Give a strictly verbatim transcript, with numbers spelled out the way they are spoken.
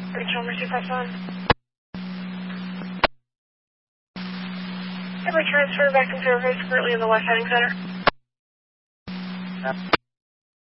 Rachel, Mercy five seven. Every transfer back to service currently in the West Heading Center. Yeah.